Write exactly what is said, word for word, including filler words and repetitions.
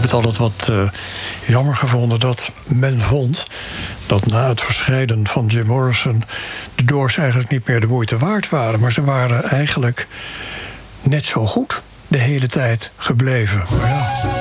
het altijd wat uh, jammer gevonden dat men vond dat na het verscheiden van Jim Morrison de Doors eigenlijk niet meer de moeite waard waren. Maar ze waren eigenlijk net zo goed de hele tijd gebleven. Maar ja.